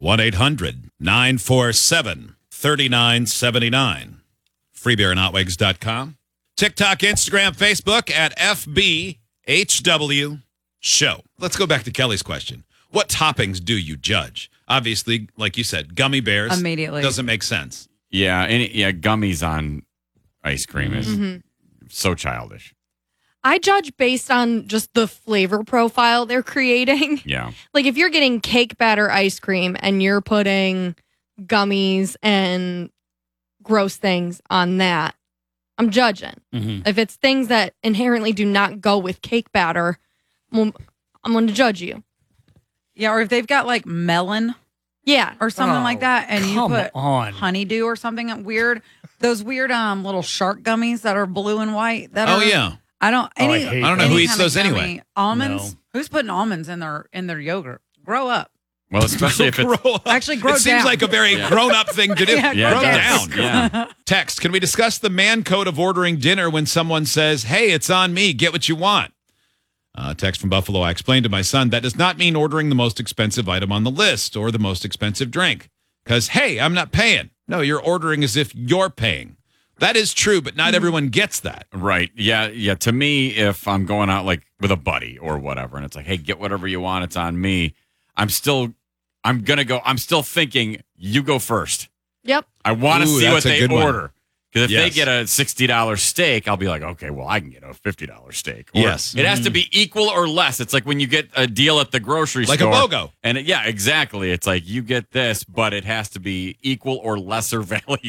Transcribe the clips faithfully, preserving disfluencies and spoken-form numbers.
one eight hundred nine four seven three nine seven nine. free beer and hot wigs dot com. TikTok, Instagram, Facebook at F B H W Show. Let's go back to Kelly's question. What toppings do you judge? Obviously, like you said, gummy bears. Immediately. Doesn't make sense. Yeah, any, yeah, gummies on ice cream is Mm-hmm. so childish. I judge based on just the flavor profile they're creating. Yeah. Like if you're getting cake batter ice cream and you're putting gummies and gross things on that, I'm judging. Mm-hmm. If it's things that inherently do not go with cake batter, well, I'm going to judge you. Yeah, or if they've got like melon Yeah. or something Oh, like that, and you come put on. honeydew or something weird, those weird um little shark gummies that are blue and white. That Oh, are, yeah. I don't. Oh, I Any, hate I don't know any who eats kind of those anyway. gummy. Almonds. No. Who's putting almonds in their in their yogurt? Grow up. Well, especially if it's Grow up. Actually, grow It seems down. like a very Yeah. grown-up thing to do. Yeah, yeah, grow it does. down. Yeah. Text, can we discuss the man code of ordering dinner when someone says, hey, it's on me, get what you want? Uh, text from Buffalo, I explained to my son, that does not mean ordering the most expensive item on the list or the most expensive drink. Because, hey, I'm not paying. No, you're ordering as if you're paying. That is true, but not everyone gets that. Right. Yeah. Yeah. To me, if I'm going out like with a buddy or whatever, and it's like, hey, get whatever you want, it's on me. I'm still, I'm going to go, I'm still thinking, you go first. Yep. I want to Ooh, see what that's a they good one. order. Because if Yes. they get a sixty dollars steak, I'll be like, okay, well, I can get a fifty dollars steak. Or Yes. It has to be equal or less. It's like when you get a deal at the grocery Like a store. BOGO. And it, yeah, exactly. It's like you get this, but it has to be equal or lesser value.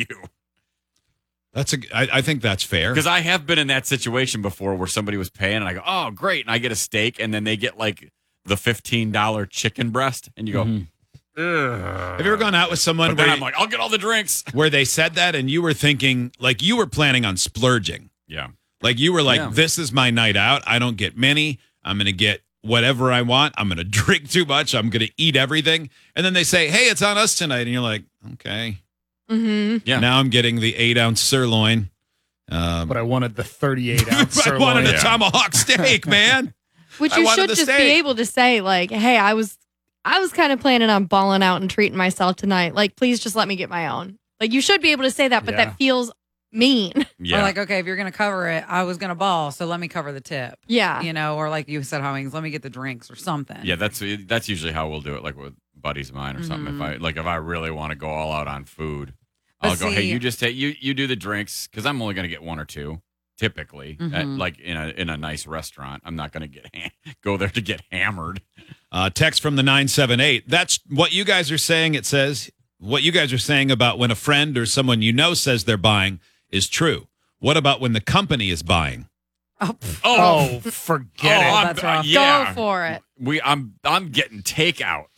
That's a, I, I think that's fair. Because I have been in that situation before where somebody was paying and I go, oh, great. And I get a steak and then they get like the fifteen dollars chicken breast. And you go, Mhm. ugh. Have you ever gone out with someone But then where, I'm like, I'll get all the drinks. where they said that and you were thinking, like you were planning on splurging? Yeah. Like you were like, Yeah. this is my night out. I don't get many. I'm going to get whatever I want. I'm going to drink too much. I'm going to eat everything. And then they say, hey, it's on us tonight. And you're like, okay. Mm-hmm. Yeah. Now I'm getting the eight ounce sirloin. Um, But I wanted the thirty-eight ounce I sirloin. wanted a Yeah. tomahawk steak, man. Which I you wanted should the just steak. be able to say, like, hey, I was I was kind of planning on balling out and treating myself tonight. Like, please just let me get my own. Like, you should be able to say that, but Yeah. that feels mean. Yeah. Or like, okay, if you're gonna cover it, I was gonna ball, so let me cover the tip. Yeah. You know, or like you said, Howings, let me get the drinks or something. yeah, that's that's usually how we'll do it, like with buddies of mine or something. If I like, if I really want to go all out on food, But I'll go. Hey, see- you just take you you do the drinks because I'm only going to get one or two, typically. At, Mhm. like in a in a nice restaurant, I'm not going to get ha- go there to get hammered. Uh, text from the nine seven eight. That's what you guys are saying. It says what you guys are saying about when a friend or someone you know says they're buying is true. What about when the company is buying? Oh, pff, Oh, forget oh, it. I'm, That's rough. uh, yeah. Go for it. We I'm I'm getting takeout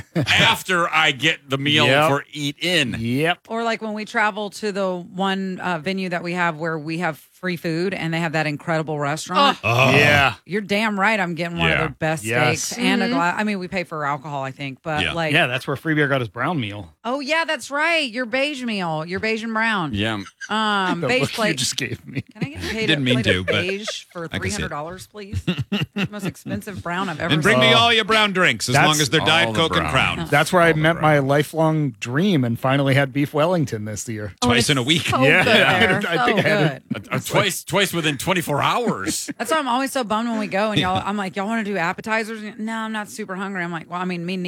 after I get the meal Yep. for eat in. Yep. or like when we travel to the one uh, venue that we have where we have free food and they have that incredible restaurant. Oh, Yeah. You're damn right. I'm getting one Yeah. of their best Yes. steaks and a Mhm. glass. I mean, we pay for alcohol, I think, but Yeah. like, Yeah, that's where Free Beer got his brown meal. oh yeah, that's right. Your beige meal, your beige and brown. Yeah, Um, The beige look you plate. just gave me. Can I get paid Didn't a mean plate to, of but beige for can three see it. hundred dollars, please? Most expensive brown I've ever And bring me Oh. all your brown drinks as That's long as they're all Diet the Coke and brown. Crown. That's where I All the met brown. my lifelong dream and finally had beef Wellington this year. Oh, Twice it's in a week. So Yeah. good there. I so think I had good. Uh, twice twice within twenty-four hours. That's why I'm always so bummed when we go and y'all. I'm like, y'all want to do appetizers? No, I'm not super hungry. I'm like, well, I mean, me